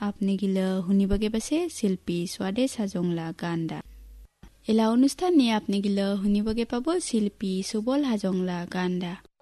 আপনি গিলা শুনিবগে পাছে শিল্পী স্বাদেশ হাজংলা গানডা। এলা অনুষ্ঠান নিয়ে আপনি গিলা শুনিবগে পাব শিল্পী সুবল হাজংলা গানডা।